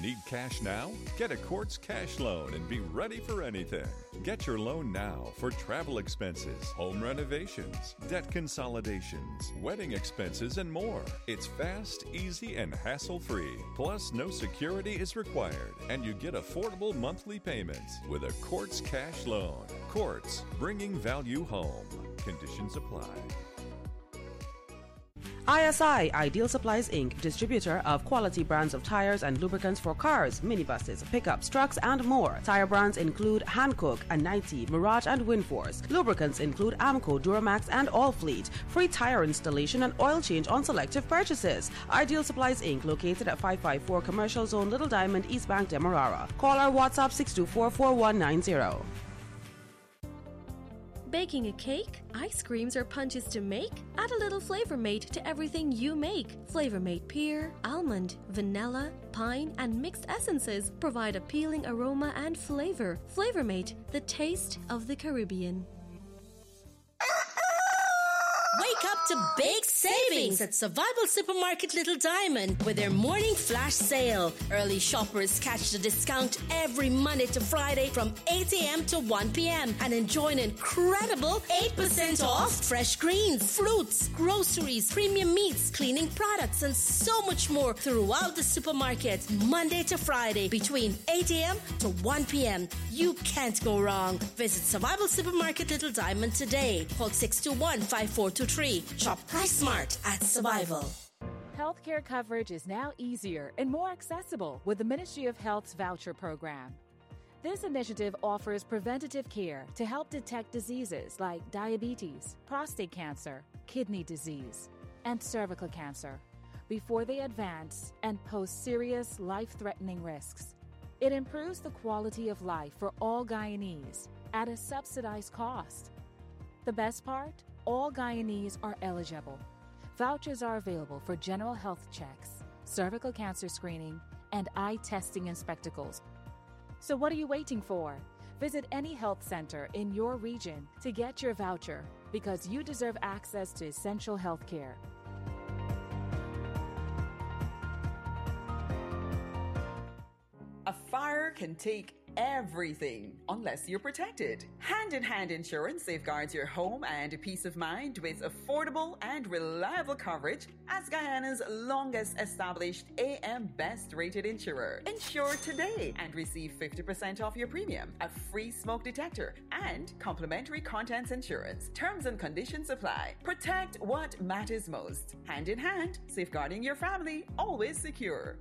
Need cash now? Get a Quartz Cash Loan and be ready for anything. Get your loan now for travel expenses, home renovations, debt consolidations, wedding expenses, and more. It's fast, easy, and hassle-free. Plus, no security is required, and you get affordable monthly payments with a Quartz Cash Loan. Quartz, bringing value home. Conditions apply. ISI, Ideal Supplies Inc., distributor of quality brands of tires and lubricants for cars, minibuses, pickups, trucks, and more. Tire brands include Hankook, Anite, Mirage, and Winforce. Lubricants include Amco, Duramax, and Allfleet. Free tire installation and oil change on selective purchases. Ideal Supplies Inc., located at 554 Commercial Zone, Little Diamond, East Bank, Demerara. Call our WhatsApp 624-4190. Baking a cake, ice creams, or punches to make? Add a little Flavor Mate to everything you make. Flavor Mate pear, almond, vanilla, pine, and mixed essences provide appealing aroma and flavor. Flavor Mate, the taste of the Caribbean. Wake up to big savings at Survival Supermarket Little Diamond with their morning flash sale. Early shoppers catch the discount every Monday to Friday from 8 a.m. to 1 p.m. and enjoy an incredible 8% off fresh greens, fruits, groceries, premium meats, cleaning products, and so much more throughout the supermarket Monday to Friday between 8 a.m. to 1 p.m. You can't go wrong. Visit Survival Supermarket Little Diamond today. Call 621-5423. Shop Price Smart at Survival. Healthcare coverage is now easier and more accessible with the Ministry of Health's voucher program. This initiative offers preventative care to help detect diseases like diabetes, prostate cancer, kidney disease, and cervical cancer before they advance and pose serious life-threatening risks. It improves the quality of life for all Guyanese at a subsidized cost. The best part? All Guyanese are eligible. Vouchers are available for general health checks, cervical cancer screening, and eye testing and spectacles. So what are you waiting for? Visit any health center in your region to get your voucher because you deserve access to essential health care. A fire can take everything unless you're protected. Hand-in-Hand Insurance safeguards your home and peace of mind with affordable and reliable coverage as Guyana's longest established AM Best rated insurer. Insure today and receive 50% off your premium, a free smoke detector, and complimentary contents insurance. Terms and conditions apply. Protect what matters most. Hand in hand, safeguarding your family, always secure.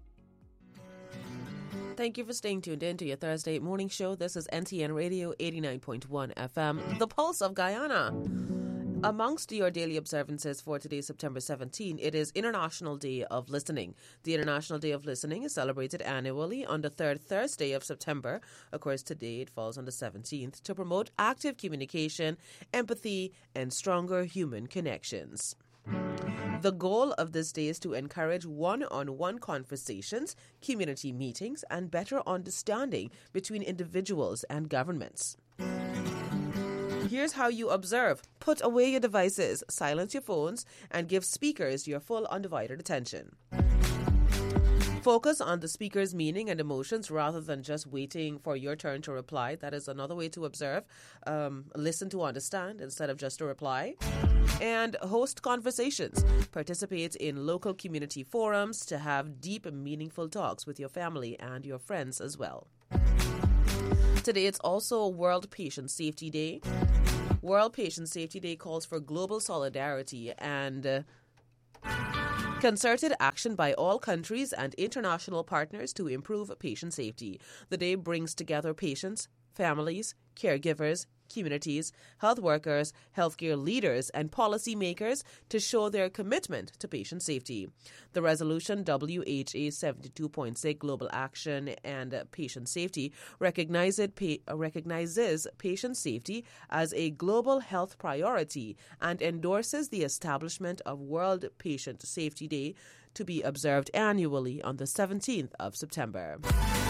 Thank you for staying tuned in to your Thursday morning show. This is NTN Radio 89.1 FM, the Pulse of Guyana. Amongst your daily observances for today, September 17, it is International Day of Listening. The International Day of Listening is celebrated annually on the third Thursday of September. Of course, today it falls on the 17th to promote active communication, empathy, and stronger human connections. The goal of this day is to encourage one-on-one conversations, community meetings, and better understanding between individuals and governments. Here's how you observe. Put away your devices, silence your phones, and give speakers your full undivided attention. Focus on the speaker's meaning and emotions rather than just waiting for your turn to reply. That is another way to observe. Listen to understand instead of just a reply. And host conversations. Participate in local community forums to have deep and meaningful talks with your family and your friends as well. Today, it's also World Patient Safety Day. World Patient Safety Day calls for global solidarity and concerted action by all countries and international partners to improve patient safety. The day brings together patients, families, caregivers, communities, health workers, healthcare leaders, and policymakers to show their commitment to patient safety. The resolution WHA 72.6 Global Action and Patient Safety recognizes patient safety as a global health priority and endorses the establishment of World Patient Safety Day to be observed annually on the 17th of September.